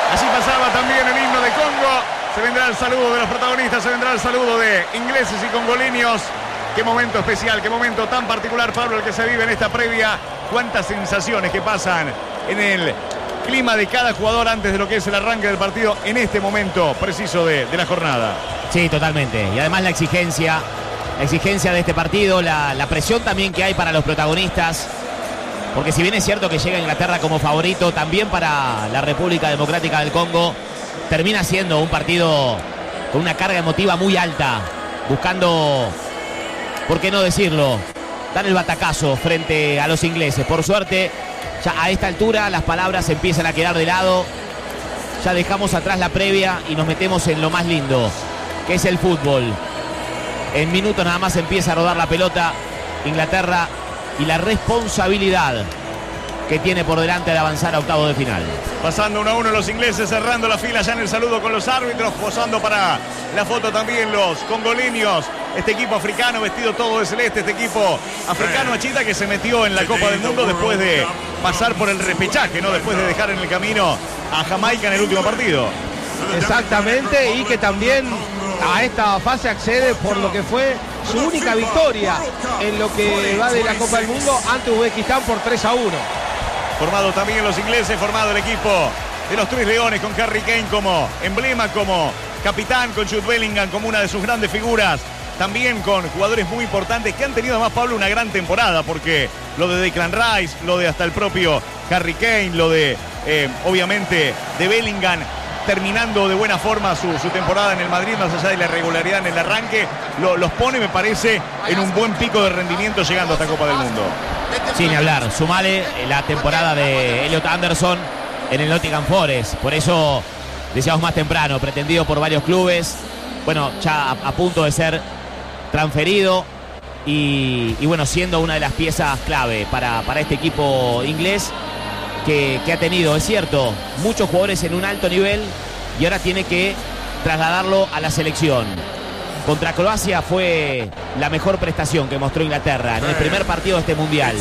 Así pasaba también el himno de Congo. Se vendrá el saludo de los protagonistas, se vendrá el saludo de ingleses y congoleños. Qué momento especial, qué momento tan particular, Pablo, el que se vive en esta previa. Cuántas sensaciones que pasan en el clima de cada jugador antes de lo que es el arranque del partido en este momento preciso de la jornada. Sí, totalmente. Y además la exigencia de este partido, la presión también que hay para los protagonistas. Porque si bien es cierto que llega Inglaterra como favorito, también para la República Democrática del Congo termina siendo un partido con una carga emotiva muy alta, buscando, ¿por qué no decirlo?, dar el batacazo frente a los ingleses. Por suerte, ya a esta altura las palabras empiezan a quedar de lado. Ya dejamos atrás la previa y nos metemos en lo más lindo, que es el fútbol. En minutos nada más empieza a rodar la pelota Inglaterra y la responsabilidad que tiene por delante de avanzar a octavos de final. Pasando 1-1 los ingleses, cerrando la fila ya en el saludo con los árbitros, posando para la foto también los congoleños. Este equipo africano vestido todo de celeste, este equipo africano, Achita, que se metió en la Copa del Mundo después de pasar por el repechaje, ¿no? Después de dejar en el camino a Jamaica en el último partido. Exactamente, y que también a esta fase accede por lo que fue su única victoria en lo que va de la Copa del Mundo ante Uzbekistán por 3-1. Formado también los ingleses, formado el equipo de los Tres Leones con Harry Kane como emblema, como capitán, con Jude Bellingham como una de sus grandes figuras. También con jugadores muy importantes que han tenido además, Pablo, una gran temporada, porque lo de Declan Rice, lo de hasta el propio Harry Kane, lo de, obviamente, de Bellingham, terminando de buena forma su temporada en el Madrid, más allá de la irregularidad en el arranque, los pone, me parece, en un buen pico de rendimiento llegando a esta Copa del Mundo. Sin hablar, sumale la temporada de Elliot Anderson en el Nottingham Forest. Por eso, decíamos más temprano, pretendido por varios clubes, bueno, ya a punto de ser transferido y bueno, siendo una de las piezas clave para este equipo inglés que ha tenido, es cierto, muchos jugadores en un alto nivel y ahora tiene que trasladarlo a la selección. Contra Croacia fue la mejor prestación que mostró Inglaterra en el primer partido de este Mundial.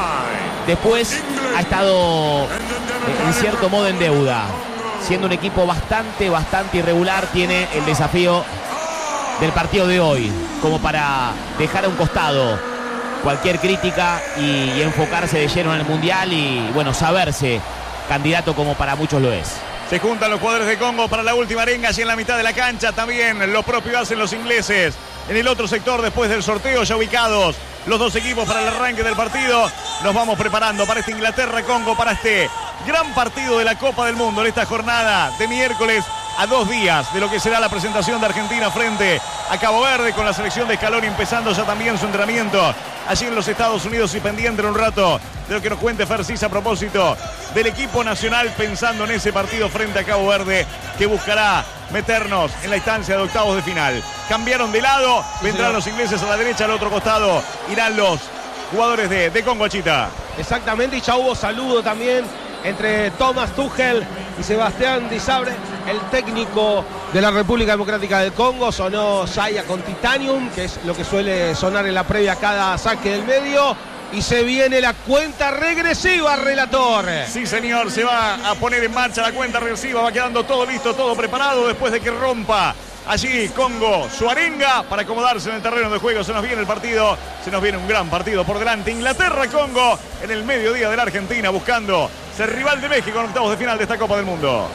Después ha estado en cierto modo en deuda, siendo un equipo bastante irregular. Tiene el desafío del partido de hoy como para dejar a un costado cualquier crítica y enfocarse de lleno en el Mundial y bueno, saberse candidato como para muchos lo es. Se juntan los jugadores de Congo para la última arenga, allí en la mitad de la cancha. También lo propio hacen los ingleses en el otro sector después del sorteo, ya ubicados los dos equipos para el arranque del partido. Nos vamos preparando para este Inglaterra-Congo, para este gran partido de la Copa del Mundo en esta jornada de miércoles, a 2 días de lo que será la presentación de Argentina frente a Cabo Verde, con la selección de Scaloni empezando ya también su entrenamiento allí en los Estados Unidos y pendiente en un rato de lo que nos cuente Fercis a propósito del equipo nacional, pensando en ese partido frente a Cabo Verde que buscará meternos en la instancia de octavos de final. Cambiaron de lado, vendrán los ingleses a la derecha, al otro costado irán los jugadores de Congo, Achita. Exactamente, y ya hubo saludo también entre Thomas Tuchel y Sebastián Desabre, el técnico de la República Democrática del Congo. Sonó Saya con Titanium, que es lo que suele sonar en la previa a cada saque del medio. Y se viene la cuenta regresiva, relator. Sí, señor, se va a poner en marcha la cuenta regresiva. Va quedando todo listo, todo preparado después de que rompa allí Congo su arenga para acomodarse en el terreno de juego. Se nos viene el partido, se nos viene un gran partido por delante. Inglaterra-Congo en el mediodía de la Argentina, buscando ser rival de México en octavos de final de esta Copa del Mundo.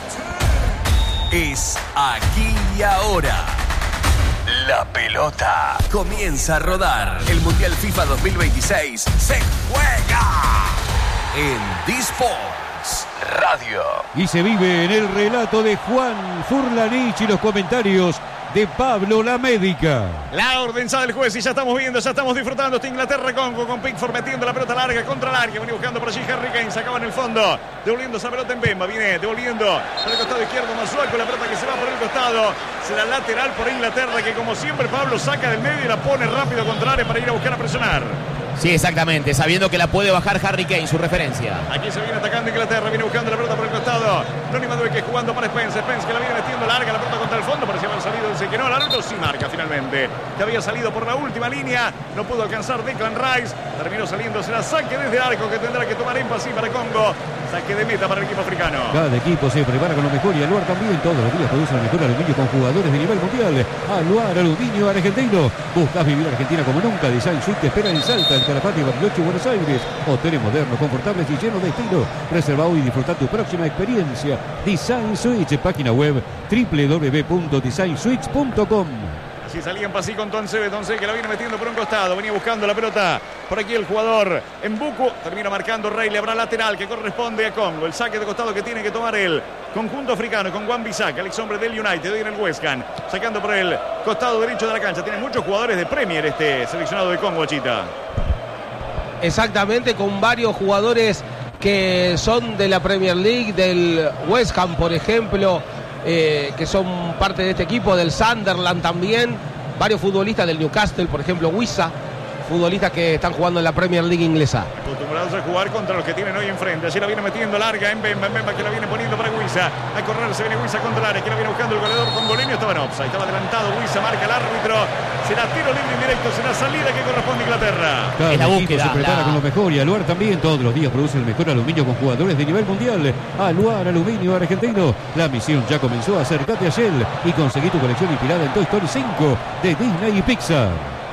Es aquí y ahora. La pelota comienza a rodar. El Mundial FIFA 2026 se juega en D-Sports Radio. Y se vive en el relato de Juan Furlanich y los comentarios de Pablo La Médica. La orden sale del juez y ya estamos viendo, ya estamos disfrutando este Inglaterra-Congo con Pickford metiendo la pelota larga contra el área. Venía buscando por allí Harry Kane, sacaba en el fondo, devolviendo esa pelota en Bemba. Viene devolviendo por el costado izquierdo Masuaku, la pelota que se va por el costado. Será lateral por Inglaterra, que como siempre Pablo saca del medio y la pone rápido contra el área para ir a buscar a presionar. Sí, exactamente, sabiendo que la puede bajar Harry Kane, su referencia. Aquí se viene atacando Inglaterra, viene buscando la pelota por el costado. Noni Madueke jugando para Spence, Spence que la viene metiendo larga, la pelota contra el fondo, parecía haber salido, dice que no, el árbitro sí marca finalmente. Que había salido por la última línea, no pudo alcanzar Declan Rice, terminó saliendo, será saque desde el arco que tendrá que tomar Empasí para Congo. Saque de meta para el equipo africano. Cada equipo se prepara con lo mejor y Aluar también todos los días produce el mejor aluminio con jugadores de nivel mundial. Aluar Aluminio Argentino. Buscas vivir Argentina como nunca. Design Suite te espera en Salta, el Calafate, Bariloche, Buenos Aires. Hoteles modernos, confortables y llenos de estilo. Reserva hoy y disfruta tu próxima experiencia. Design Suite, página web www.designsuites.com. Así salía en pasí con Toncebe que la viene metiendo por un costado, venía buscando la pelota. Por aquí el jugador en Bucu, termina marcando Rey, le habrá lateral que corresponde a Congo. El saque de costado que tiene que tomar el conjunto africano con Wan-Bissaka, el ex hombre del United, hoy en el West Ham, sacando por el costado derecho de la cancha. Tiene muchos jugadores de Premier este seleccionado de Congo, Chita. Exactamente, con varios jugadores que son de la Premier League, del West Ham, por ejemplo, que son parte de este equipo, del Sunderland también, varios futbolistas del Newcastle, por ejemplo, Wissa, futbolistas que están jugando en la Premier League inglesa. Acostumbrados a jugar contra los que tienen hoy enfrente. Así la viene metiendo larga en Bemba que la viene poniendo para Wissa. A correr se viene Wissa contra el área, que la viene buscando el goleador congoleño. Estaba en offside, estaba adelantado Wissa, marca el árbitro. Será tiro libre indirecto, será salida que corresponde a Inglaterra. Cada Es la equipo búsqueda, se prepara con lo mejor y Aluar también todos los días produce el mejor aluminio con jugadores de nivel mundial. Aluar Aluminio Argentino. La misión ya comenzó. Acércate a Shell y conseguí tu colección inspirada en Toy Story 5 de Disney y Pixar.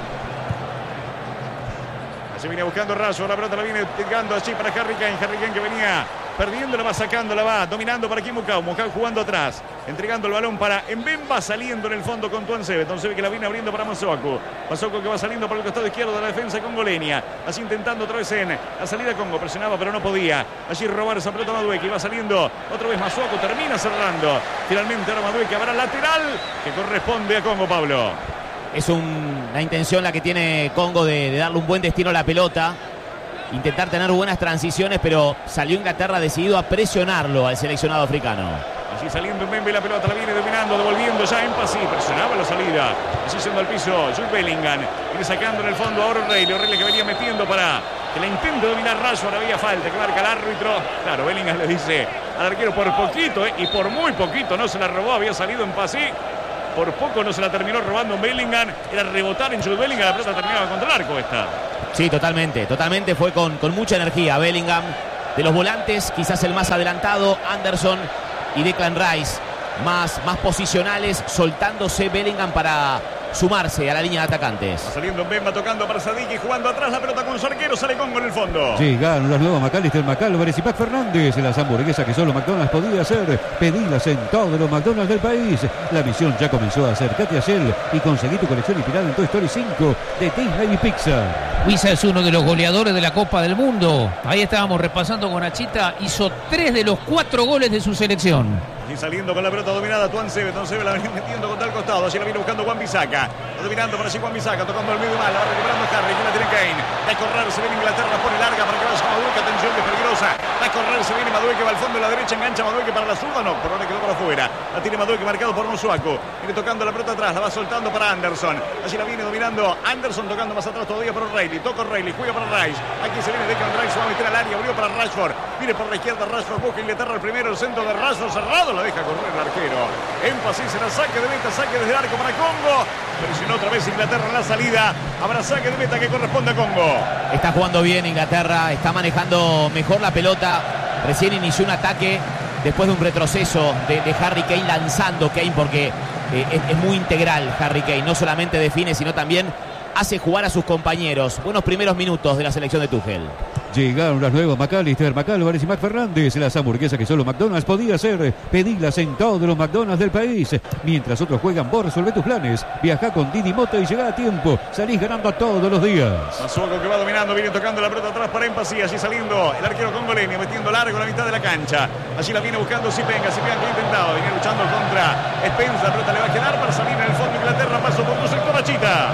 Se viene buscando Rashford, la pelota la viene tirando allí para Harry Kane que venía perdiendo, la va sacando, la va dominando para Mukau jugando atrás, entregando el balón para Mbemba, saliendo en el fondo con Toncebe que la viene abriendo para Masoko que va saliendo por el costado izquierdo de la defensa congoleña, así intentando otra vez en la salida Congo, presionaba pero no podía, allí robar esa pelota Madueke, va saliendo otra vez Masoko, termina cerrando, finalmente ahora Madueke, habrá lateral que corresponde a Congo, Pablo. Es una intención la que tiene Congo de darle un buen destino a la pelota, intentar tener buenas transiciones, pero salió Inglaterra decidido a presionarlo al seleccionado africano. Allí saliendo Mbembe, la pelota la viene dominando, devolviendo ya en pasí, presionaba la salida, allí yendo al piso Jude Bellingham, viene sacando en el fondo ahora O'Reilly que venía metiendo para que la intente dominar Rashford, había falta que marca el árbitro. Claro, Bellingham le dice al arquero por poquito, y por muy poquito no se la robó, había salido en pasí. Por poco no se la terminó robando en Bellingham. Era rebotar en Jude Bellingham. La pelota terminaba contra el arco esta. Sí, totalmente fue con mucha energía Bellingham. De los volantes, quizás el más adelantado, Anderson y Declan Rice. Más posicionales, soltándose Bellingham para sumarse a la línea de atacantes. Va saliendo Mbemba, tocando para Sadiki, jugando atrás la pelota con su arquero, sale Congo en el fondo. Llegaron los nuevos McAllister, McAlvarez y Pac Fernández. Las hamburguesas que solo McDonald's podía hacer. Pedilas en todos los McDonald's del país. La misión ya comenzó. Acércate a Shell y conseguí tu colección inspirada en Toy Story 5 de Disney y Pixar. Wissa es uno de los goleadores de la Copa del Mundo. Ahí estábamos repasando con Achita. Hizo 3 de los 4 goles de su selección. Y saliendo con la pelota dominada Toncebe la venía metiendo contra el costado, allí la viene buscando Wan-Bissaka, dominando para allí Wan-Bissaka, tocando el medio mal, la va recuperando Harry, que la tiene Kane, va a correr, se viene Inglaterra, pone larga para que vaya Madueke, atención que es peligrosa, va a correr, se viene Madueke, va al fondo de la derecha, engancha Madueke para la zurda, no, por ahora quedó para afuera, la tiene Madueke marcado por Mosuaku, viene tocando la pelota atrás, la va soltando para Anderson, allí la viene dominando Anderson, tocando más atrás todavía para O'Reilly, toca O'Reilly, juega para Rice, aquí se viene Declan Rice, va a meter al área, abrió para Rashford, viene por la izquierda Rashford, busca Inglaterra el primero, el centro de Rashford cerrado, la deja correr el arquero. Énfasis en la saque de meta, saque desde el arco para Congo. Presionó otra vez Inglaterra en la salida. Habrá saque de meta que corresponde a Congo. Está jugando bien Inglaterra, está manejando mejor la pelota. Recién inició un ataque después de un retroceso de Harry Kane, lanzando Kane porque es muy integral Harry Kane. No solamente define, sino también hace jugar a sus compañeros. Buenos primeros minutos de la selección de Tuchel. Llegaron las nuevas McAllister, McAlvarez y Mac Fernández. Las hamburguesas que solo McDonald's podía hacer. Pedilas en todos los McDonald's del país. Mientras otros juegan, vos resolvé tus planes. Viajá con Didi Moto y llegá a tiempo. Salís ganando todos los días. Masoko que va dominando, viene tocando la pelota atrás para Empasí. Allí saliendo el arquero congoleño, metiendo largo en la mitad de la cancha. Allí la viene buscando Sipenga que ha intentado. Viene luchando contra Spence. La pelota le va a quedar para salir en el fondo. Inglaterra pasó por tu sector, Achita.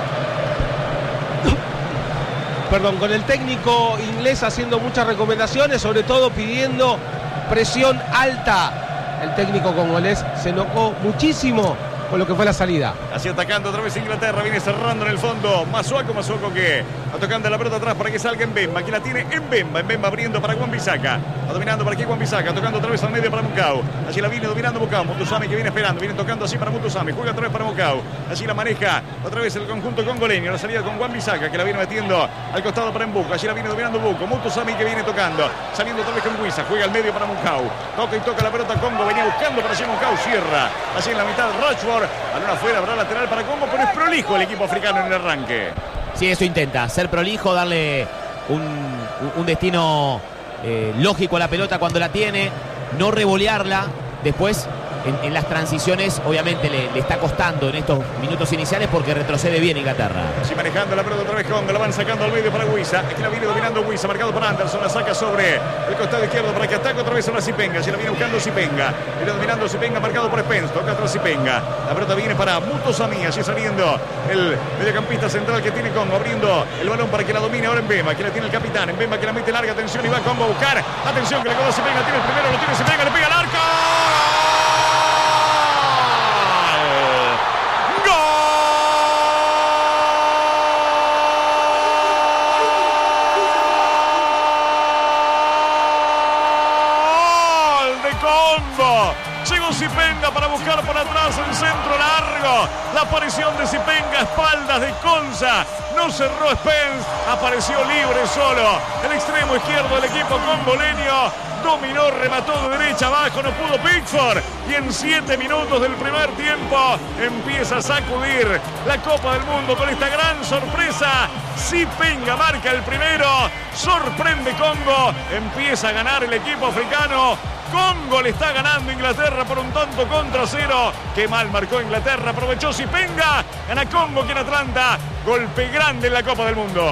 Perdón, con el técnico inglés haciendo muchas recomendaciones, sobre todo pidiendo presión alta. El técnico congolés se enojó muchísimo con lo que fue la salida. Así atacando otra vez Inglaterra, viene cerrando en el fondo. Masuaku que va tocando la pelota atrás para que salga Mbemba. Aquí la tiene Mbemba abriendo para Wan-Bissaka. Va dominando para aquí Wan-Bissaka, tocando otra vez al medio para Mukau. Allí la viene dominando Mukau. Mutusami que viene esperando, viene tocando así para Mutusami. Juega otra vez para Mukau. Allí la maneja otra vez el conjunto congoleño. La salida con Wan-Bissaka que la viene metiendo al costado para Mbuko. Allí la viene dominando Mbuko. Mutusami que viene tocando, saliendo otra vez con Guisa. Juega al medio para Mukau. Toca y toca la pelota Congo. Venía buscando para allí Mukau. Cierra. Allí en la mitad Rashford. Balón afuera, habrá lateral para Congo, pero es prolijo el equipo africano en el arranque. Sí, eso intenta, ser prolijo, darle un destino lógico a la pelota cuando la tiene, no revolearla. Después, en las transiciones, obviamente le está costando en estos minutos iniciales porque retrocede bien Inglaterra. Así manejando la pelota otra vez Congo, la van sacando al medio para Guisa. Aquí la viene dominando Guisa, marcado para Anderson, la saca sobre el costado izquierdo para que ataque otra vez a la Zipenga. Se la viene buscando Zipenga, viene dominando Zipenga, marcado por Spence, toca atrás Zipenga. La pelota viene para Mutusami, así saliendo el mediocampista central que tiene Congo, abriendo el balón para que la domine ahora Mbemba, que la tiene el capitán. Mbemba que la mete larga, atención y va Congo a buscar. Atención que le quedó Zipenga, tiene el primero, lo tiene Zipenga, le pega al arco. Llegó Zipenga para buscar por atrás el centro largo. La aparición de Zipenga, espaldas de Konsa. No cerró Spence. Apareció libre solo. El extremo izquierdo del equipo congoleño. Dominó, remató de derecha abajo. No pudo Pickford. Y en 7 minutos del primer tiempo empieza a sacudir la Copa del Mundo con esta gran sorpresa. Zipenga marca el primero. Sorprende Congo. Empieza a ganar el equipo africano. Congo le está ganando a Inglaterra por un tanto contra 0. Qué mal marcó Inglaterra. Aprovechó Zipenga. Gana Congo aquí en Atlanta. Golpe grande en la Copa del Mundo.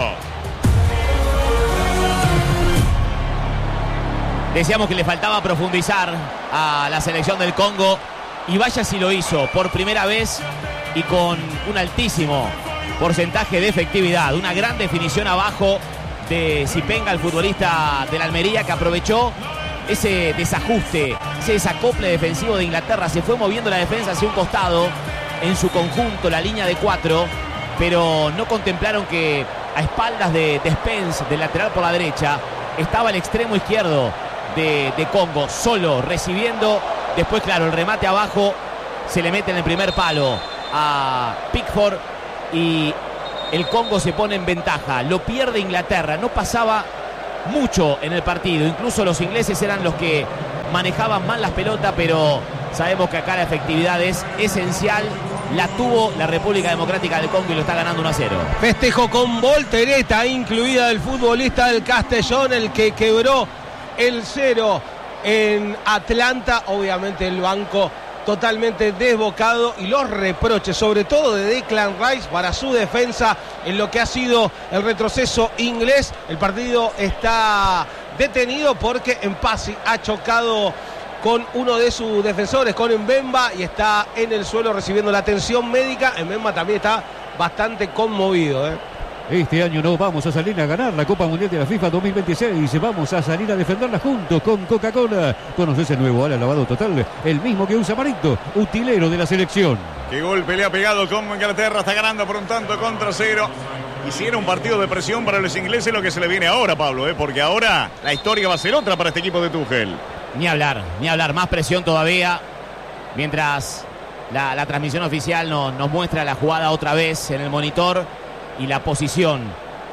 Decíamos que le faltaba profundizar a la selección del Congo. Y vaya si lo hizo por primera vez y con un altísimo porcentaje de efectividad. Una gran definición abajo de Zipenga, el futbolista de la Almería, que aprovechó ese desajuste, ese desacople defensivo de Inglaterra. Se fue moviendo la defensa hacia un costado en su conjunto, la línea de 4, pero no contemplaron que a espaldas de Spence, del lateral por la derecha, estaba el extremo izquierdo de Congo, solo, recibiendo. Después, claro, el remate abajo se le mete en el primer palo a Pickford y el Congo se pone en ventaja. Lo pierde Inglaterra, no pasaba mucho en el partido, incluso los ingleses eran los que manejaban mal las pelotas, pero sabemos que acá la efectividad es esencial. La tuvo la República Democrática del Congo y lo está ganando 1-0. Festejo con voltereta incluida del futbolista del Castellón, el que quebró el 0 en Atlanta. Obviamente el banco totalmente desbocado y los reproches, sobre todo de Declan Rice, para su defensa en lo que ha sido el retroceso inglés. El partido está detenido porque Mpassi ha chocado con uno de sus defensores, con Mbemba, y está en el suelo recibiendo la atención médica. Mbemba también está bastante conmovido, Este año no vamos a salir a ganar la Copa Mundial de la FIFA 2026. Vamos a salir a defenderla juntos con Coca-Cola. Conoces el nuevo ala lavado total, el mismo que usa Marito, utilero de la selección. Qué golpe le ha pegado Congo. Inglaterra está ganando por un tanto contra 0. Y si era un partido de presión para los ingleses, lo que se le viene ahora, Pablo, porque ahora la historia va a ser otra para este equipo de Tuchel. Ni hablar, más presión todavía. Mientras la transmisión oficial nos muestra la jugada otra vez en el monitor y la posición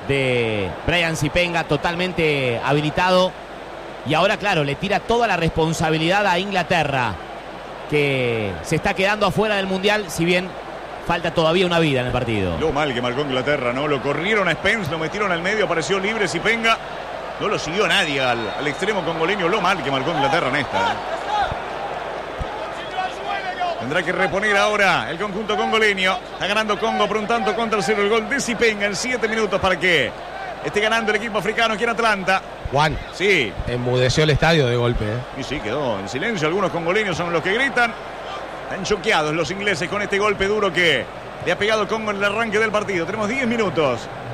de Brian Zipenga totalmente habilitado. Y ahora, claro, le tira toda la responsabilidad a Inglaterra, que se está quedando afuera del Mundial, si bien falta todavía una vida en el partido. Lo mal que marcó Inglaterra, ¿no? Lo corrieron a Spence, lo metieron al medio, apareció libre Zipenga. No lo siguió nadie al extremo congoleño. Lo mal que marcó Inglaterra en esta. Tendrá que reponer ahora el conjunto congoleño. Está ganando Congo por un tanto contra 0. El gol de Zipenga en 7 minutos para que esté ganando el equipo africano aquí en Atlanta. Juan, sí, enmudeció el estadio de golpe. Y sí, quedó en silencio. Algunos congoleños son los que gritan. Están choqueados los ingleses con este golpe duro que le ha pegado Congo en el arranque del partido. Tenemos 10 minutos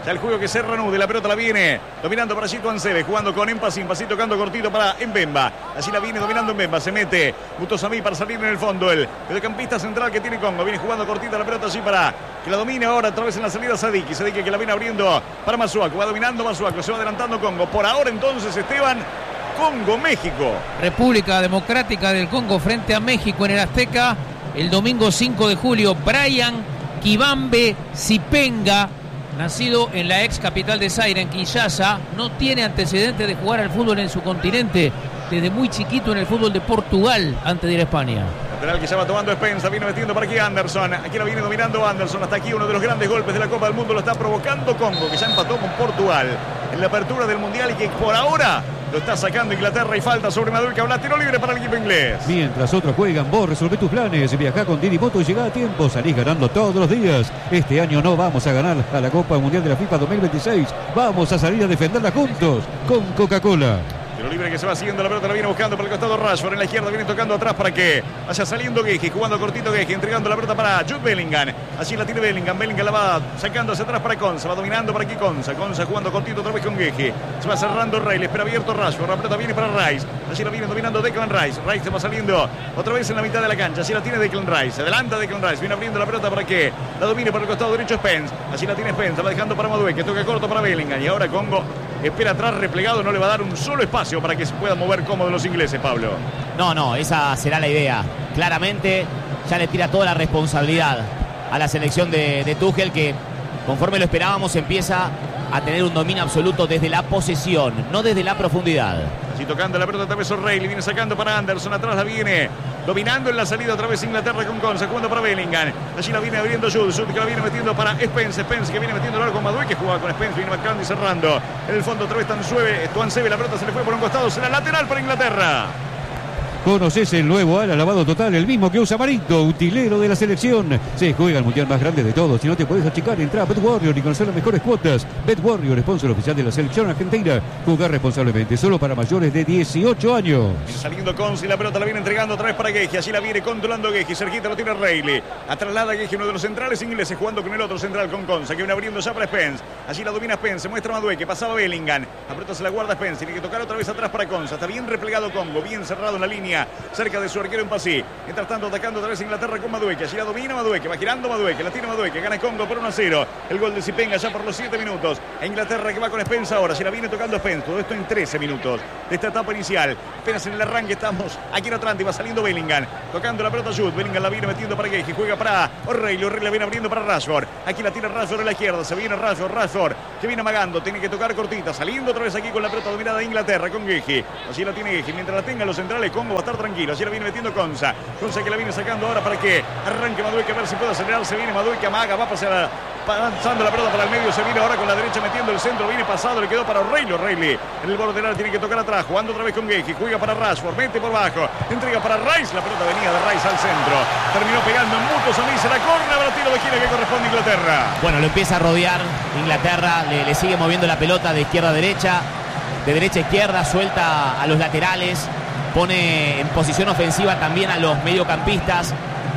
Ya el juego que se reanude, la pelota la viene dominando para Chito Ansebe, jugando con Empasín, pasito tocando cortito para Mbemba. Así la viene dominando Mbemba, se mete Mutosamí para salir en el fondo. El mediocampista central que tiene Congo, viene jugando cortita la pelota allí para que la domine ahora otra vez en la salida Sadiki. Sadiki que la viene abriendo para Masuaku, va dominando Masuaku, se va adelantando Congo. Por ahora entonces Esteban, Congo, México. República Democrática del Congo frente a México en el Azteca el domingo 5 de julio. Brian Kibambe Sipenga, nacido en la ex capital de Zaire, en Kinshasa, no tiene antecedentes de jugar al fútbol en su continente. Desde muy chiquito en el fútbol de Portugal antes de ir a España. Lateral que ya va tomando Spencer, viene metiendo para aquí Anderson. Aquí la viene dominando Anderson. Hasta aquí uno de los grandes golpes de la Copa del Mundo lo está provocando Congo, que ya empató con Portugal en la apertura del Mundial y que por ahora lo está sacando Inglaterra y falta sobre Madueke. Habla tiro libre para el equipo inglés. Mientras otros juegan, vos resolvé tus planes. Viajá con Didi Moto y llegá a tiempo. Salís ganando todos los días. Este año no vamos a ganar a la Copa Mundial de la FIFA 2026. Vamos a salir a defenderla juntos con Coca-Cola. Tiro libre que se va siguiendo, la pelota la viene buscando por el costado Rashford. En la izquierda viene tocando atrás para que vaya saliendo Gueji, jugando cortito Gueji, entregando la pelota para Jude Bellingham. Así la tiene Bellingham. Bellingham la va sacando hacia atrás para Konsa. Va dominando por aquí Konsa. Konsa jugando cortito otra vez con Gueji. Se va cerrando Rey, le espera abierto Rashford. La pelota viene para Rice. Así la viene dominando Declan Rice. Rice se va saliendo otra vez en la mitad de la cancha. Así la tiene Declan Rice. Se adelanta Declan Rice. Viene abriendo la pelota para que la domine por el costado derecho Spence. Así la tiene Spence. La va dejando para Madueke. Toca corto para Bellingham. Y ahora Congo espera atrás replegado. No le va a dar un solo espacio para que se pueda mover cómodo los ingleses, Pablo. No, esa será la idea. Claramente ya le tira toda la responsabilidad a la selección de Tuchel, que conforme lo esperábamos empieza a tener un dominio absoluto desde la posesión, no desde la profundidad. Así tocando la pelota otra vez O'Reilly, viene sacando para Anderson, atrás la viene dominando en la salida otra vez Inglaterra con Konsa, jugando para Bellingham. Allí la viene abriendo Jude que la viene metiendo para Spence. Spence que viene metiendo el arco con Madueke, que jugaba con Spence, viene marcando y cerrando. En el fondo otra vez Tuansebe, la pelota se le fue por un costado, será lateral para Inglaterra. ¿Conoces el nuevo ala lavado total? El mismo que usa Marito, utilero de la selección. Se juega el mundial más grande de todos. Si no te puedes achicar, entra a Bet Warrior y conocer las mejores cuotas. Bet Warrior, sponsor oficial de la selección argentina. Jugar responsablemente, solo para mayores de 18 años. Viene saliendo Konsa y la pelota la viene entregando otra vez para Gueji. Allí la viene controlando Gueji. Cerquita lo tiene Reilly. Atraslada Gueji, uno de los centrales ingleses, jugando con el otro central con Konsa, que viene abriendo ya para Spence. Allí la domina Spence. Se muestra Madueke. Pasaba Bellingham. La pelota se la guarda Spence. Tiene que tocar otra vez atrás para Konsa. Está bien replegado Congo. Bien cerrado en la línea. Cerca de su arquero en Pasí. Mientras tanto atacando otra vez Inglaterra con Madueke. Allí la domina Madueke. Va girando Madueke. La tiene Madueke. Gana Congo por 1-0. El gol de Sipenga ya por los 7 minutos. E Inglaterra que va con Spence ahora. Allí la viene tocando Spence. Todo esto en 13 minutos de esta etapa inicial. Apenas en el arranque estamos aquí en Atlanta. Va saliendo Bellingham. Tocando la pelota Jude. Bellingham la viene metiendo para Gueji. Juega para O'Reilly. O'Reilly la viene abriendo para Rashford. Aquí la tira Rashford a la izquierda. Se viene Rashford que viene amagando. Tiene que tocar cortita. Saliendo otra vez aquí con la pelota dominada de Inglaterra con Gueji. Allí la tiene Gueji. Mientras la tenga los centrales, Congo va a estar tranquilo. Allí la viene metiendo Konsa. Konsa que la viene sacando ahora para que arranque Madueke, a ver si puede acelerar. Se viene Madueke, amaga, va a pasar avanzando la pelota para el medio. Se viene ahora con la derecha metiendo el centro. Viene pasado, le quedó para O'Reilly. O'Reilly en el borde del área tiene que tocar atrás. Jugando otra vez con Gueji. Juega para Rashford. Mete por bajo. Entrega para Rice. La pelota venía de Rice al centro. Terminó pegando en Mutosamí. Se la corre. Habrá tiro de esquina que corresponde a Inglaterra. Bueno, lo empieza a rodear Inglaterra. Le sigue moviendo la pelota de izquierda a derecha. De derecha a izquierda. Suelta a los laterales. Pone en posición ofensiva también a los mediocampistas.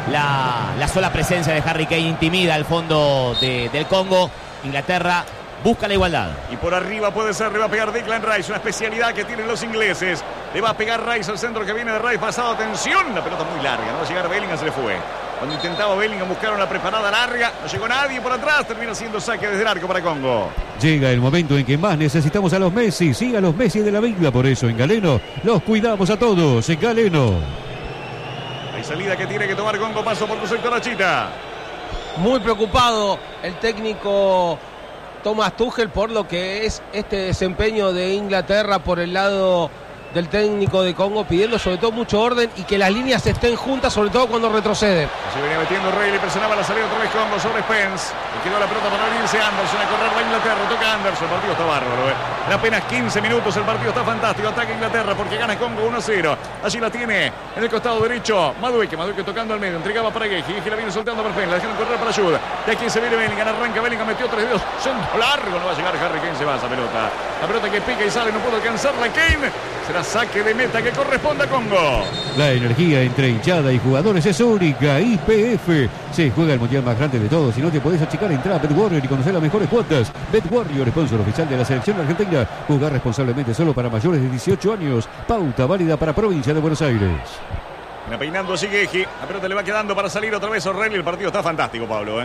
La sola presencia de Harry Kane intimida al fondo del Congo. Inglaterra busca la igualdad. Y por arriba puede ser, le va a pegar Declan Rice, una especialidad que tienen los ingleses. Le va a pegar Rice al centro que viene de Rice, pasado, atención, la pelota muy larga, no va a llegar Bellingham, se le fue. Cuando intentaba Bellingham buscar una preparada larga, no llegó nadie por atrás, termina siendo saque desde el arco para Congo. Llega el momento en que más necesitamos a los Messi, sí, a los Messi de la vida, por eso en Galeno los cuidamos a todos, en Galeno. Hay salida que tiene que tomar Congo, paso por tu sector Achita. Muy preocupado el técnico Thomas Tuchel por lo que es este desempeño de Inglaterra por el lado del técnico de Congo, pidiendo sobre todo mucho orden y que las líneas estén juntas, sobre todo cuando retrocede. Se venía metiendo Reilly, presionaba la salida otra vez Congo sobre Spence. Le quedó la pelota para abrirse Anderson, a correr la Inglaterra, toca Anderson, el partido está bárbaro. En apenas 15 minutos el partido está fantástico, ataca Inglaterra porque gana Congo 1-0. Allí la tiene en el costado derecho Madueke tocando al medio, entregaba para Gueji, Gueji la viene soltando para Spence, la dejan correr para Jude. De aquí se viene Bellingham, arranca Bellingham, metió 3 dedos, centro largo, no va a llegar Harry Kane, se va esa pelota. La pelota que pica y sale, no puede alcanzarla Kane. Será saque de meta que corresponde a Congo. La energía entre hinchada y jugadores es única. YPF. Se juega el mundial más grande de todos. Si no te podés achicar, entra a BetWarrior y conocer las mejores cuotas. BetWarrior, sponsor oficial de la selección argentina. Jugar responsablemente solo para mayores de 18 años. Pauta válida para provincia de Buenos Aires. Viene peinando así Geji. La pelota le va quedando para salir otra vez O'Reilly. El partido está fantástico, Pablo.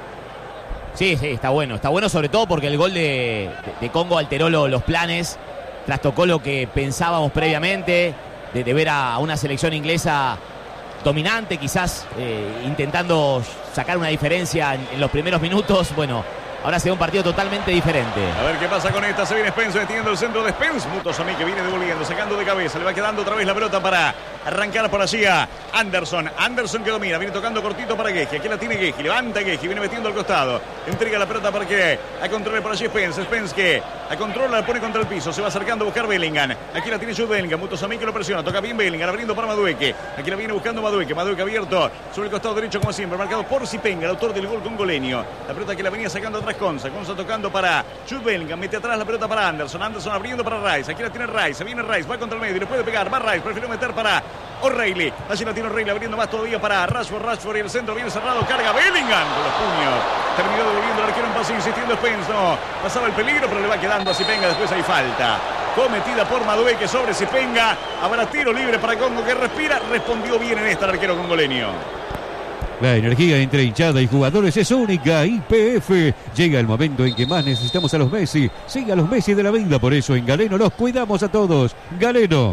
Sí, está bueno. Está bueno sobre todo porque el gol de Congo alteró los planes. Trastocó lo que pensábamos previamente. De ver a una selección inglesa dominante, quizás intentando sacar una diferencia en los primeros minutos. Bueno, ahora se ve un partido totalmente diferente. A ver qué pasa con esta. Se viene Spence metiendo el centro de Spence. Mutosami que viene devolviendo, sacando de cabeza. Le va quedando otra vez la pelota para arrancar por allí a Anderson. Anderson que domina. Viene tocando cortito para Geji. Aquí la tiene Geji. Levanta Geji. Viene metiendo al costado. Entrega la pelota para que a controle por allí Spence. Spence que a control la pone contra el piso. Se va acercando a buscar Bellingham. Aquí la tiene Jude Bellingham. Mutosami que lo presiona. Toca bien Bellingham. Abriendo para Madueke. Aquí la viene buscando Madueke. Madueke abierto sobre el costado derecho como siempre. Marcado por Sipenga, el autor del gol congoleño. La pelota que la venía sacando atrás Konsa. Konsa tocando para Jude Bellingham. Mete atrás la pelota para Anderson. Anderson abriendo para Rice. Aquí la tiene Rice. Viene Rice. Va contra el medio. Le puede pegar. Va Rice. Prefirió meter para O'Reilly. Allí la tiene O'Reilly. Abriendo más todavía para Rashford. Rashford y el centro viene cerrado. Carga Bellingham con los puños. Terminó devolviendo el arquero en pase. Insistiendo Spence. No. Pasaba el peligro, pero le va quedando a Sipenga. Después hay falta cometida por Madueke sobre Sipenga. Habrá tiro libre para Congo que respira. Respondió bien en esta el arquero congoleño. La energía entre hinchada y jugadores es única. YPF. Llega el momento en que más necesitamos a los Messi. Siga a los Messi de la vida. Por eso en Galeno los cuidamos a todos. Galeno.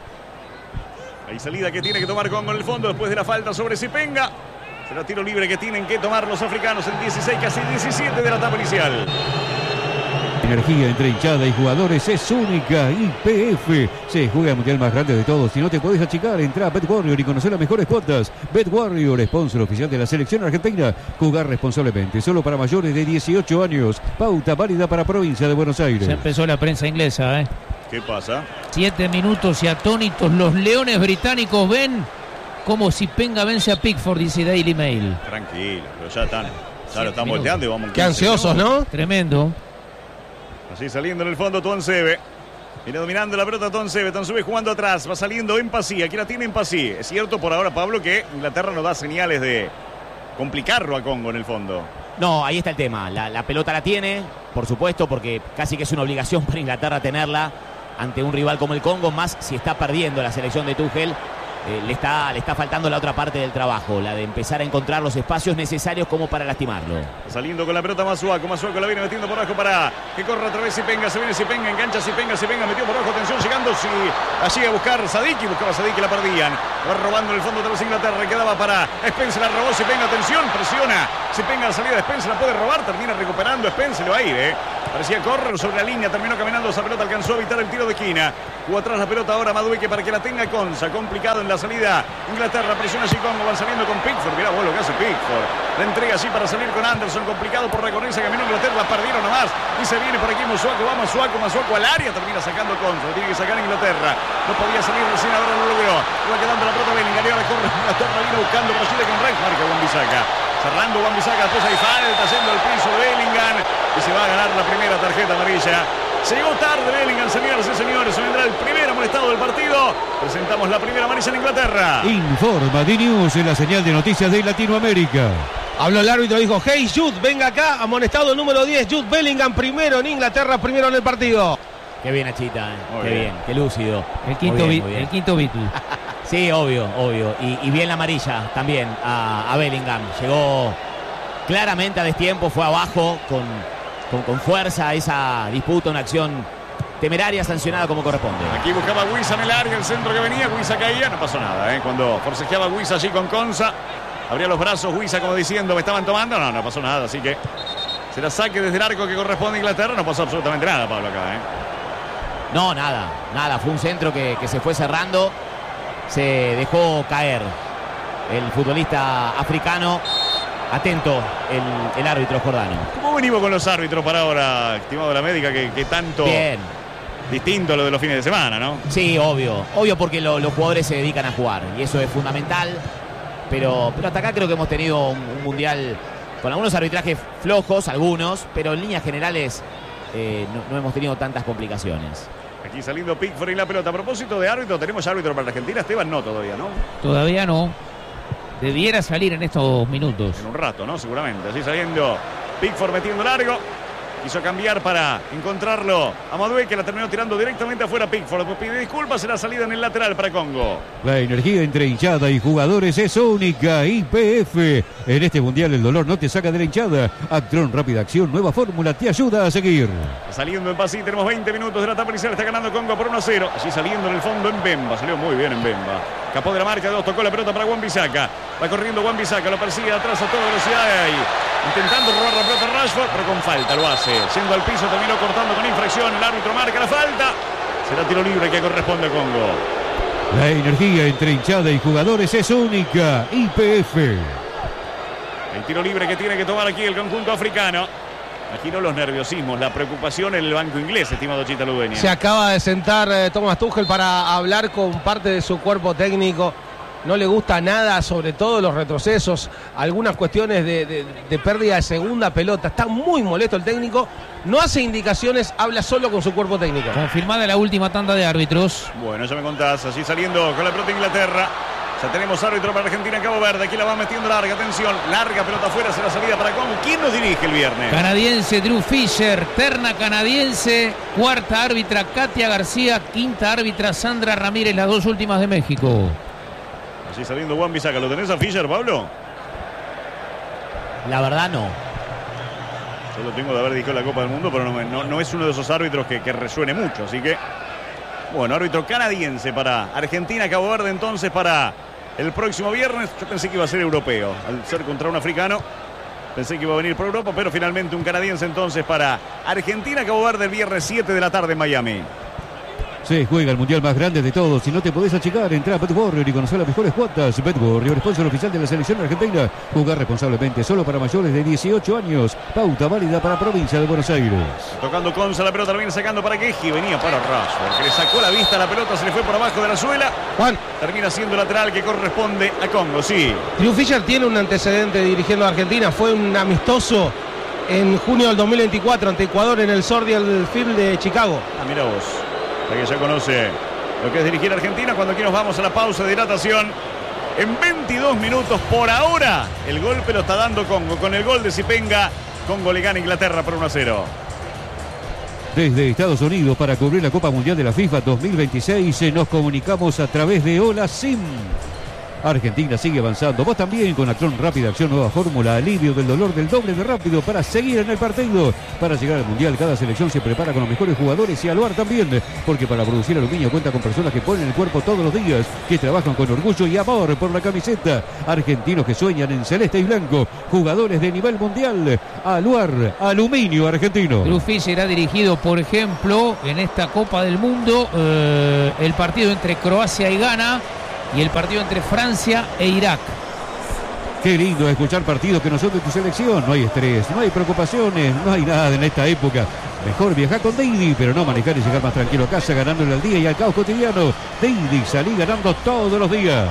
Hay salida que tiene que tomar Congo en el fondo después de la falta sobre Sipenga. Será tiro libre que tienen que tomar los africanos en 16, casi 17 de la etapa inicial. Energía entre hinchada y jugadores es única. YPF. Se juega el mundial más grande de todos. Si no te podés achicar, entra a BetWarrior y conocer las mejores cuotas. BetWarrior, sponsor oficial de la selección argentina. Jugar responsablemente, solo para mayores de 18 años. Pauta válida para provincia de Buenos Aires. Se empezó la prensa inglesa, ¿Qué pasa? 7 minutos y atónitos. Los leones británicos ven como Sipenga vence a Pickford, dice Daily Mail. Tranquilo, pero ya están. Ya lo están volteando y vamos. Qué ansiosos, ¿no? Tremendo. Así saliendo en el fondo Tuansebe. Viene dominando la pelota Tuansebe. Tuansebe jugando atrás. Va saliendo en Pasí. Aquí la tiene en Pasí. Es cierto por ahora, Pablo, que Inglaterra no da señales de complicarlo a Congo en el fondo. No, ahí está el tema. La pelota la tiene, por supuesto, porque casi que es una obligación para Inglaterra tenerla ante un rival como el Congo, más si está perdiendo la selección de Tuchel. Le está faltando la otra parte del trabajo, la de empezar a encontrar los espacios necesarios como para lastimarlo. Saliendo con la pelota Masuaku la viene metiendo por abajo para que corra otra vez Sipenga. Se viene Sipenga, engancha Sipenga metió por abajo, atención, llegando allí a buscar Sadiki, buscaba Sadiki, la perdían. Va robando en el fondo de los Inglaterra, quedaba para Spence, la robó Sipenga, atención, presiona Sipenga, la salida de Spence, la puede robar, termina recuperando Spence, lo va a ir, parecía correr sobre la línea, terminó caminando esa pelota, alcanzó a evitar el tiro de esquina. Jugó atrás la pelota ahora Madueke para que la tenga Konsa, complicado en la salida. Inglaterra presiona allí Congo, van saliendo con Pickford, mirá vos lo que hace Pickford. La entrega así para salir con Anderson, complicado por recorrerse, caminó Inglaterra, perdieron nomás. Y se viene por aquí Masuaku, va Masuaku al área, termina sacando Konsa, lo tiene que sacar Inglaterra. No podía salir recién, ahora no lo logró. Va quedando la pelota Bellingham, y ahora corre Inglaterra, viene buscando Brasil con Rex, marca Wan-Bissaka. Cerrando Wan-Bissaka, después hay falta, yendo al piso de Bellingham. Y se va a ganar la primera tarjeta amarilla. Llegó tarde Bellingham, señoras y señores. Se vendrá el primer amonestado del partido. Presentamos la primera amarilla en Inglaterra. Informa D-News en la señal de noticias de Latinoamérica. Habló el árbitro, dijo: hey Jude, venga acá. Amonestado número 10, Jude Bellingham, primero en Inglaterra, primero en el partido. Qué bien, Achita, qué bien, qué lúcido. El quinto Beatle. Sí, obvio. Y bien la amarilla también a Bellingham. Llegó claramente a destiempo, fue abajo con fuerza esa disputa, una acción temeraria sancionada como corresponde. Aquí buscaba Guisa en el área, el centro que venía, Guisa caía, no pasó nada, Cuando forcejeaba Guisa allí con Konsa, abría los brazos Guisa como diciendo, me estaban tomando, no pasó nada, así que será saque desde el arco que corresponde a Inglaterra, no pasó absolutamente nada, Pablo, acá, No, nada, fue un centro que se fue cerrando, se dejó caer el futbolista africano. Atento el árbitro jordano. ¿Cómo venimos con los árbitros para ahora, estimado la médica, que tanto bien, distinto a lo de los fines de semana, ¿no? Sí, obvio porque los jugadores se dedican a jugar y eso es fundamental, pero hasta acá creo que hemos tenido un mundial con algunos arbitrajes flojos, algunos, pero en líneas generales no hemos tenido tantas complicaciones. Aquí saliendo Pickford y la pelota. A propósito de árbitro, ¿tenemos árbitro para Argentina? Esteban, no todavía, ¿no? Todavía no. Debiera salir en estos minutos. En un rato, ¿no? Seguramente. Así saliendo Pickford metiendo largo. Quiso cambiar para encontrarlo a Madué, que la terminó tirando directamente afuera. Pickford pide disculpas, será salida en el lateral para Congo. La energía entre hinchada y jugadores es única. YPF. En este mundial el dolor no te saca de la hinchada. Actron Rápida Acción, nueva fórmula, te ayuda a seguir. Saliendo en Pasí, tenemos 20 minutos de la etapa inicial. Está ganando Congo por 1-0. Así saliendo en el fondo en Bemba. Salió muy bien en Bemba. Capó de la marca de 2, tocó la pelota para Wan-Bissaka. Va corriendo Wan-Bissaka, lo persigue atrás a toda velocidad. Intentando robar la pelota Rashford, pero con falta lo hace. Yendo al piso, terminó cortando con infracción. El árbitro marca la falta. Será tiro libre que corresponde a Congo. La energía entre hinchada y jugadores es única. YPF. El tiro libre que tiene que tomar aquí el conjunto africano. Aquí no los nerviosismos, la preocupación en el banco inglés, estimado Chita Ludueña. Se acaba de sentar Thomas Tuchel para hablar con parte de su cuerpo técnico. No le gusta nada, sobre todo los retrocesos, algunas cuestiones de pérdida de segunda pelota. Está muy molesto el técnico. No hace indicaciones, habla solo con su cuerpo técnico. Confirmada la última tanda de árbitros. Bueno, ya me contás, así saliendo con la pelota Inglaterra. Ya tenemos árbitro para Argentina, Cabo Verde. Aquí la va metiendo larga, atención. Larga pelota afuera, será salida para Congo. ¿Quién nos dirige el viernes? Canadiense Drew Fisher, terna canadiense. Cuarta árbitra Katia García, quinta árbitra Sandra Ramírez, las dos últimas de México. Así saliendo Wan-Bissaka. ¿Lo tenés a Fisher, Pablo? La verdad no. Yo lo tengo de haber dirigido la Copa del Mundo, pero no es uno de esos árbitros que resuene mucho. Así que, bueno, árbitro canadiense para Argentina, Cabo Verde entonces para el próximo viernes. Yo pensé que iba a ser europeo. Al ser contra un africano, pensé que iba a venir por Europa, pero finalmente un canadiense entonces para Argentina, Cabo Verde el viernes 7 de la tarde en Miami. Se juega el mundial más grande de todos. Si no te podés achicar, entra a BetWarrior y conocer las mejores cuotas. BetWarrior, sponsor oficial de la selección argentina. Jugar responsablemente, solo para mayores de 18 años. Pauta válida para provincia de Buenos Aires. Tocando Conza, la pelota la viene sacando para Queji. Venía para Rashford, que le sacó la vista a la pelota, se le fue por abajo de la suela. Juan, termina siendo lateral que corresponde a Congo, sí. Drew Fisher tiene un antecedente dirigiendo a Argentina. Fue un amistoso en junio del 2024 ante Ecuador en el Soldier Field de Chicago. Ah, mira vos. Que ya conoce lo que es dirigir a Argentina. Cuando aquí nos vamos a la pausa de hidratación en 22 minutos por ahora, el golpe lo está dando Congo. Con el gol de Zipenga, Congo le gana a Inglaterra por 1-0. Desde Estados Unidos para cubrir la Copa Mundial de la FIFA 2026 nos comunicamos a través de Hola Sim. Argentina sigue avanzando. Vos también con Actron Rápida Acción, nueva fórmula, alivio del dolor del doble de rápido para seguir en el partido. Para llegar al Mundial, cada selección se prepara con los mejores jugadores y Aluar también, porque para producir aluminio cuenta con personas que ponen el cuerpo todos los días, que trabajan con orgullo y amor por la camiseta. Argentinos que sueñan en celeste y blanco, jugadores de nivel mundial. Aluar, aluminio argentino. Drew Fisher ha dirigido, por ejemplo, en esta Copa del Mundo, el partido entre Croacia y Ghana y el partido entre Francia e Irak. Qué lindo escuchar partidos que no son de tu selección. No hay estrés, no hay preocupaciones, no hay nada en esta época. Mejor viajar con Didi, pero no manejar y llegar más tranquilo a casa, ganándole al día y al caos cotidiano. Didi, salí ganando todos los días.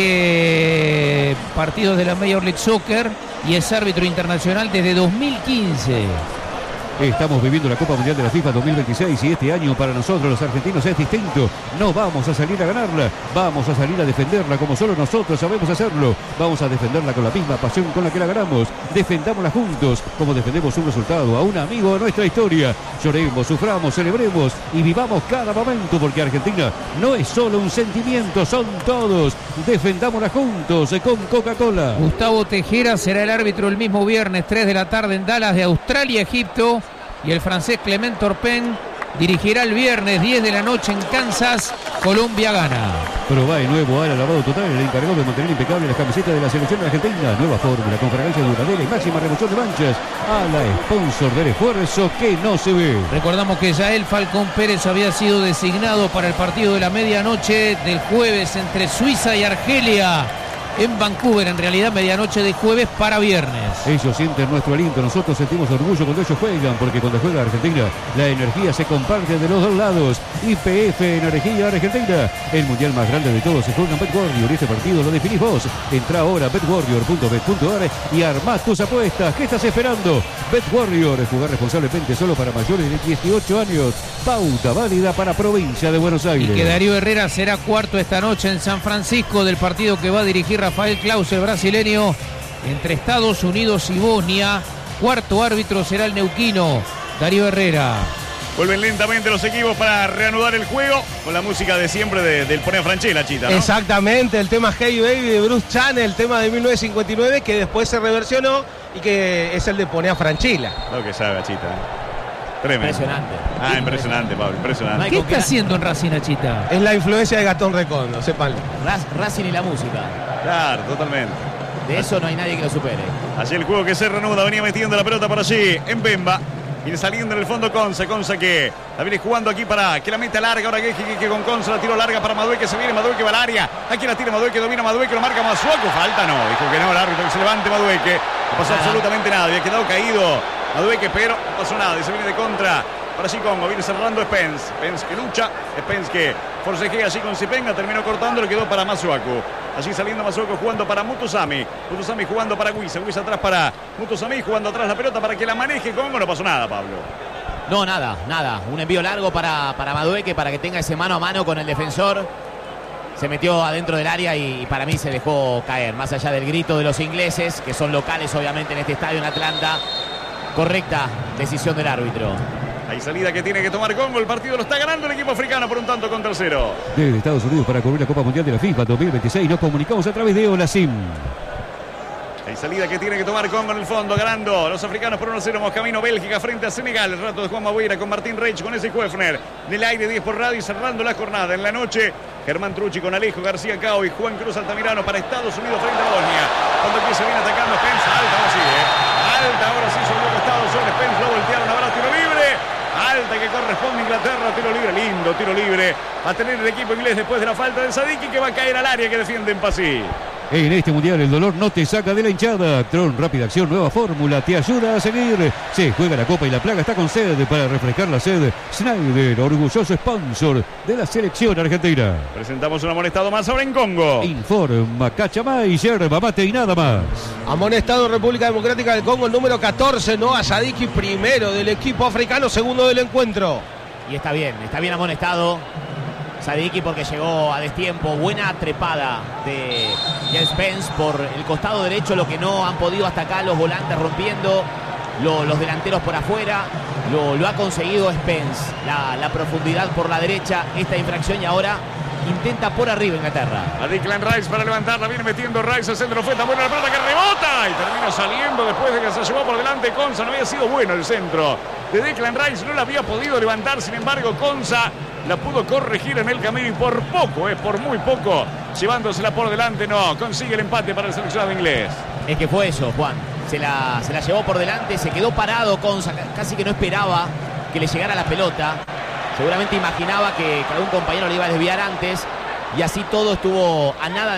Dirige partidos de la Major League Soccer y es árbitro internacional desde 2015. Estamos viviendo la Copa Mundial de la FIFA 2026 y este año para nosotros los argentinos es distinto. No vamos a salir a ganarla, vamos a salir a defenderla como solo nosotros sabemos hacerlo. Vamos a defenderla con la misma pasión con la que la ganamos. Defendámosla juntos, como defendemos un resultado, a un amigo de nuestra historia. Lloremos, suframos, celebremos y vivamos cada momento, porque Argentina no es solo un sentimiento, son todos. Defendámosla juntos con Coca-Cola. Gustavo Tejera será el árbitro el mismo viernes 3 de la tarde en Dallas de Australia, Egipto. Y el francés Clement Turpin dirigirá el viernes 10 de la noche en Kansas, Colombia gana. Probá el nuevo ala lavado total, el encargado de mantener impecable las camisetas de la selección argentina. Nueva fórmula con fragancia duradera y máxima remoción de manchas. Ala, sponsor del esfuerzo que no se ve. Recordamos que Yael Falcón Pérez había sido designado para el partido de la medianoche del jueves entre Suiza y Argelia. en Vancouver, en realidad medianoche de jueves para viernes. Ellos sienten nuestro aliento, nosotros sentimos orgullo cuando ellos juegan, porque cuando juega Argentina, la energía se comparte de los dos lados. YPF Energía Argentina, el mundial más grande de todos se juega en Bet Warrior. Este partido lo definís vos. Entra ahora a betwarrior.bet.ar y armá tus apuestas. ¿Qué estás esperando? Bet Warrior, jugar responsablemente, solo para mayores de 18 años. Pauta válida para provincia de Buenos Aires. Y que Darío Herrera será cuarto esta noche en San Francisco del partido que va a dirigir Rafael Claus, el brasileño, entre Estados Unidos y Bosnia. Cuarto árbitro será el neuquino Darío Herrera. Vuelven lentamente los equipos para reanudar el juego con la música de siempre del Poné Franchella, Chita, ¿no? Exactamente, el tema Hey Baby de Bruce Chan, el tema de 1959 que después se reversionó y que es el de Poné Franchella. Lo que sabe, Chita. Tremendo. Impresionante. Impresionante, Pablo, impresionante. ¿Qué está haciendo en Racing, Achita? Es la influencia de Gastón Recondo, sépanlo. Racing y la música. Claro, totalmente. De eso no hay nadie que lo supere. Allí el juego que se reanuda, venía metiendo la pelota por allí, en Bemba. Viene saliendo en el fondo Conza que la viene jugando aquí para que la meta larga. Ahora que con Conza la tiro larga para Madueque, se viene Madueque, va al área. Aquí la tira Madueque, domina Madueque, lo marca Masuaku. Falta no, dijo que no, el árbitro que se levante Madueque. No pasó absolutamente nada, había quedado caído Madueque, pero no pasó nada y se viene de contra. Ahora sí Congo, viene cerrando Spence. Spence que lucha, Spence que forcejea así con Cipenga, terminó cortando, le quedó para Masuaku. Allí saliendo Masuaku jugando para Mutusami. Mutusami jugando para Guisa. Guisa atrás para Mutusami, jugando atrás la pelota para que la maneje Congo. No pasó nada, Pablo. No, nada. Un envío largo para Madueque, para que tenga ese mano a mano con el defensor. Se metió adentro del área y para mí se dejó caer. Más allá del grito de los ingleses, que son locales obviamente en este estadio en Atlanta. Correcta decisión del árbitro. Hay salida que tiene que tomar Congo. El partido lo está ganando el equipo africano por un tanto contra 0. Desde Estados Unidos para cubrir la Copa Mundial de la FIFA 2026 nos comunicamos a través de Olasim. Hay salida que tiene que tomar Congo en el fondo, ganando los africanos por 1-0. Moscamino, Bélgica frente a Senegal. El rato de Juan Mabuira con Martín Reich, con ese Kuefner. Del aire 10 por radio y cerrando la jornada. En la noche, Germán Trucci con Alejo García Cao y Juan Cruz Altamirano para Estados Unidos frente a Bosnia. Cuando aquí se viene atacando Spence, alta ahora sí, alta ahora sí sobre el costado sobre Spence, lo voltearon, ahora tiro libre. Alta que corresponde a Inglaterra, tiro libre, lindo tiro libre a tener el equipo inglés después de la falta de Sadiki, que va a caer al área que defiende en Pasí. En este mundial el dolor no te saca de la hinchada. Tron Rápida Acción, nueva fórmula, te ayuda a seguir. Se juega la copa y la plaga está con sed. Para refrescar la sed, Schneider, orgulloso sponsor de la selección argentina. Presentamos un amonestado más ahora en Congo. Informa Cachamay, yerba mate y nada más. Amonestado República Democrática del Congo, el número 14, Noah Sadiki, primero del equipo africano, segundo del encuentro. Y está bien amonestado Sadiki porque llegó a destiempo. Buena trepada de Jens Spence por el costado derecho, lo que no han podido hasta acá los volantes rompiendo, los delanteros por afuera. Lo ha conseguido Spence, la profundidad por la derecha, esta infracción, y ahora intenta por arriba Inglaterra. A Declan Rice para levantarla, viene metiendo Rice, el centro fue tan buena la pelota que rebota y termina saliendo después de que se llevó por delante Conza. No había sido bueno el centro de Declan Rice, no la había podido levantar, sin embargo Conza la pudo corregir en el camino y por poco, por muy poco, llevándosela por delante. No, consigue el empate para el seleccionado inglés. Es que fue eso, Juan, se la llevó por delante, se quedó parado Conza, casi que no esperaba que le llegara la pelota. Seguramente imaginaba que algún compañero le iba a desviar antes y así todo estuvo a nada de